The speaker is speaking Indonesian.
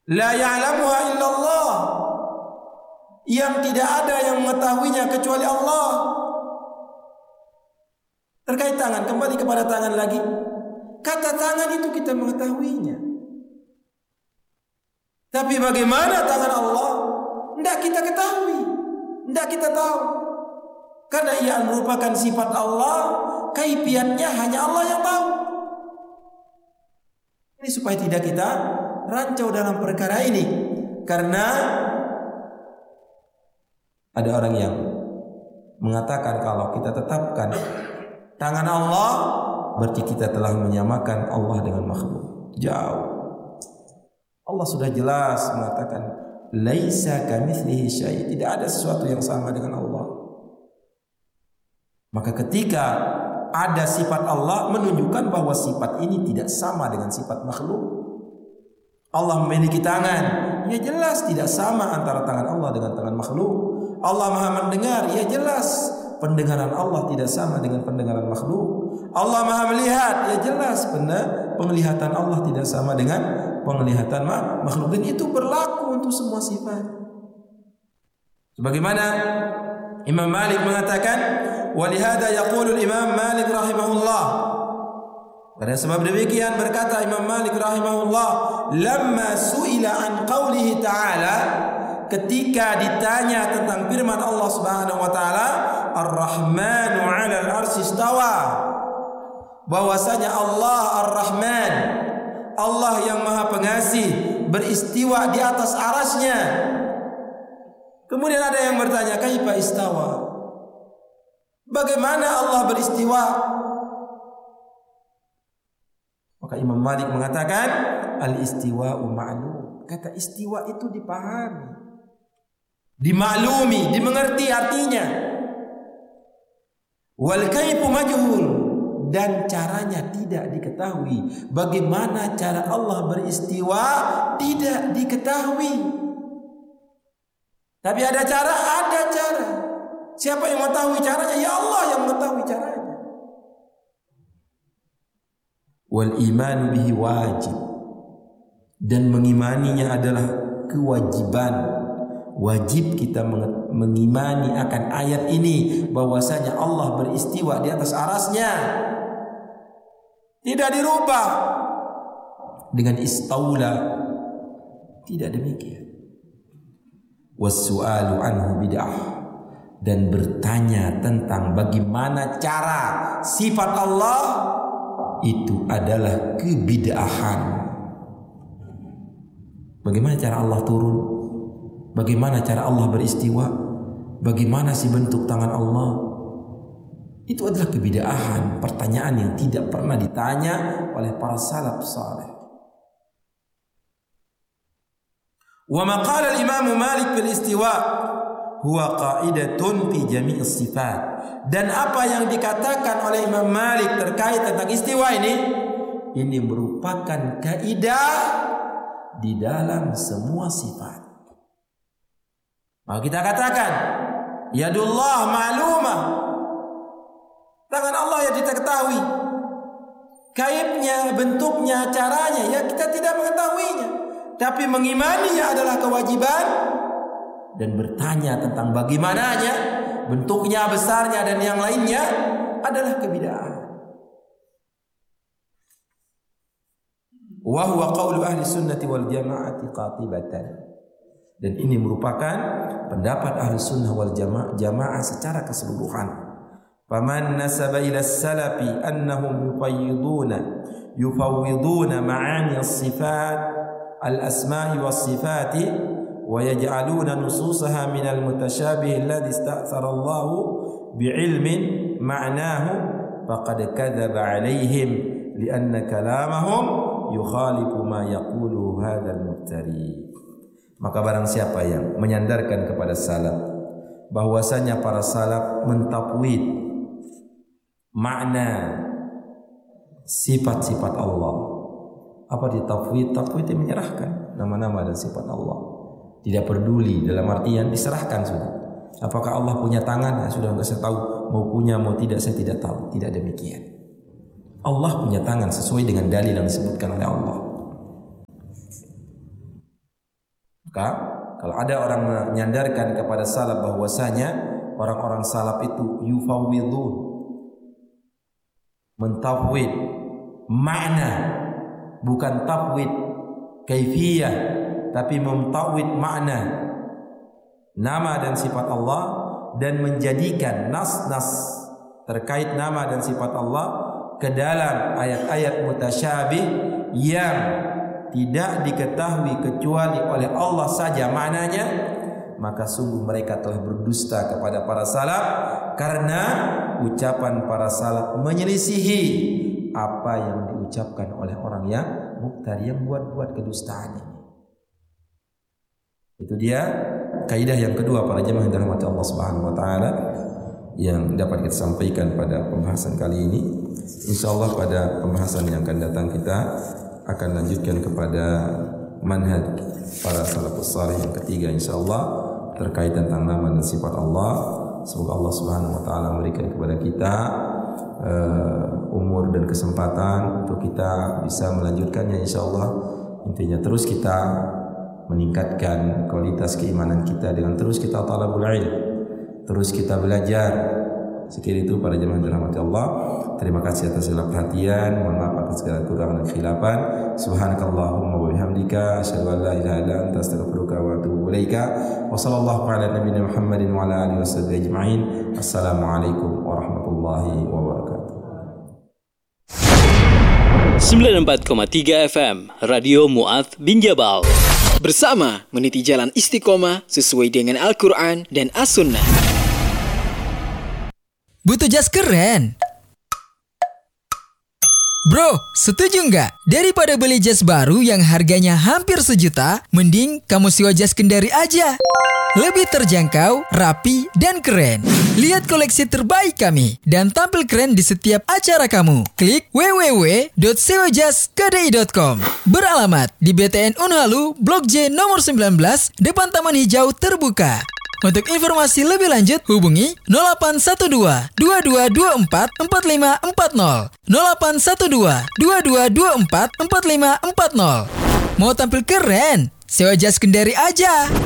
La ya'lamuha illallah, yang tidak ada yang mengetahuinya kecuali Allah. Terkait tangan, kembali kepada tangan lagi. Kata tangan itu kita mengetahuinya, tapi bagaimana tangan Allah tidak kita ketahui, tidak kita tahu, karena ia merupakan sifat Allah. Kaifiatnya hanya Allah yang tahu. Ini supaya tidak kita rancau dalam perkara ini, karena ada orang yang mengatakan kalau kita tetapkan tangan Allah berarti kita telah menyamakan Allah dengan makhluk. Jauh. Allah sudah jelas mengatakan laisa kamitslihi syai', tidak ada sesuatu yang sama dengan Allah. Maka ketika ada sifat Allah menunjukkan bahwa sifat ini tidak sama dengan sifat makhluk. Allah memiliki tangan, ya jelas tidak sama antara tangan Allah dengan tangan makhluk. Allah Maha mendengar, ya jelas pendengaran Allah tidak sama dengan pendengaran makhluk. Allah Maha melihat, ya jelas penglihatan Allah tidak sama dengan penglihatan makhluk. Dan itu berlaku untuk semua sifat. Sebagaimana Imam Malik mengatakan, walihada yaqulu Imam Malik rahimahullah, karena sebab demikian berkata Imam Malik rahimahullah, lamma su'ila an qawlihi ta'ala, ketika ditanya tentang firman Allah Subhanahu wa taala, Ar-Rahmanu 'ala al-'arsy istawa, bahwasanya Allah Ar-Rahman, Allah yang Maha Pengasih, beristiwa di atas arasnya. Kemudian ada yang bertanya, kaifa istawa? Bagaimana Allah beristiwa? Maka Imam Malik mengatakan, al-istiwa'u ma'lum. Kata istiwa itu dipahami, dimaklumi, dimengerti artinya. Wal kaifu majhul, dan caranya tidak diketahui. Bagaimana cara Allah beristiwa tidak diketahui. Tapi ada cara, ada cara. Siapa yang mengetahui caranya? Ya Allah yang mengetahui caranya. Wal iman bihi wajib, dan mengimaninya adalah kewajiban. Wajib kita mengimani akan ayat ini, bahwasanya Allah beristiwa di atas arasnya, tidak dirubah dengan istaula. Tidak demikian. Wassu'alu anhu bid'ah, dan bertanya tentang bagaimana cara sifat Allah itu adalah kebid'ahan. Bagaimana cara Allah turun? Bagaimana cara Allah beristiwa? Bagaimana sih bentuk tangan Allah? Itu adalah kebid'ahan, pertanyaan yang tidak pernah ditanya oleh para salaf saleh. Wa ma qala al-Imam Malik fil istiwa huwa qa'idatun fi jami' as-sifat. Dan apa yang dikatakan oleh Imam Malik terkait tentang istiwa ini merupakan kaidah di dalam semua sifat. Maka kita katakan yadullah ma'lumah, tangan Allah yang kita ketahui, kaifnya, bentuknya, caranya ya kita tidak mengetahuinya. Tapi mengimaninya adalah kewajiban, dan bertanya tentang bagaimananya, bentuknya, besarnya, dan yang lainnya adalah kebid'ahan. Wa huwa qaulu ahli sunnati wal jamaati qatibatan, dan ini merupakan pendapat ahli sunnah wal jamaah secara keseluruhan. Faman nasaba ila salafi annahum yufawwiduna ma'ani as-sifat al-asma'i was-sifati wa yaj'aluna nususaha min al-mutashabih alladhi ista'thara Allah bi'ilmin ma'nahu faqad kadzaba 'alaihim li'anna kalamahum yukhalifu ma yaqulu hadzal muftari. Maka barang siapa yang menyandarkan kepada salaf bahwasanya para salaf mentafwid makna sifat-sifat Allah. Apa di tafwid? Tafwid itu menyerahkan nama-nama dan sifat Allah. Tidak peduli, dalam artian diserahkan sudah. Apakah Allah punya tangan? Nah, sudah enggak saya tahu. Mau punya, mau tidak, saya tidak tahu. Tidak demikian. Allah punya tangan sesuai dengan dalil yang disebutkan oleh Allah. Maka kalau ada orang menyandarkan kepada salaf bahwasanya orang-orang salaf itu yufawwidun, mentafwid makna, bukan tafwid kaifiyah, tapi mentafwid makna nama dan sifat Allah, dan menjadikan nas-nas terkait nama dan sifat Allah ke dalam ayat-ayat mutasyabih yang tidak diketahui kecuali oleh Allah saja maknanya, maka sungguh mereka telah berdusta kepada para salaf, karena ucapan para salaf menyelisihi apa yang diucapkan oleh orang yang mubtadi, yang buat-buat kedustaan ini. Itu dia kaidah yang kedua para jemaah yang dirahmati Allah Subhanahu wa taala yang dapat kita sampaikan pada pembahasan kali ini. Insyaallah pada pembahasan yang akan datang kita akan lanjutkan kepada manhaj para salafus salih yang ketiga insyaallah terkait tentang nama dan sifat Allah. Semoga Allah Subhanahu wa taala memberikan kepada kita umur dan kesempatan untuk kita bisa melanjutkannya insyaallah. Intinya terus kita meningkatkan kualitas keimanan kita dengan terus kita talabul ilm, terus kita belajar. Sekiranya itu para jemaah dirahmati Allah. Terima kasih atas segala perhatian. Mohon maaf atas segala kekurangan dan khilafan. Subhanakallahumma wa bihamdika asyhadu an la ilaha illa anta astaghfiruka wa atubu ilaika. Wa sallallahu ala nabiyyina Muhammadin wa ala alihi washabbihi ajma'in. Assalamualaikum warahmatullahi wabarakatuh. 94,3 FM Radio Mu'adz bin Jabal. Bersama meniti jalan istiqomah sesuai dengan Al-Quran dan As-Sunnah. Butuh jas keren? Bro, setuju nggak? Daripada beli jas baru yang harganya hampir sejuta, mending kamu sewa jas Kendari aja. Lebih terjangkau, rapi, dan keren. Lihat koleksi terbaik kami dan tampil keren di setiap acara kamu. Klik www.sewajaskedai.com. Beralamat di BTN Unhalu, Blok J nomor 19, depan Taman Hijau Terbuka. Untuk informasi lebih lanjut, hubungi 0812 2224 4540. 0812 2224 4540. Mau tampil keren? Sewa jas Kendari aja.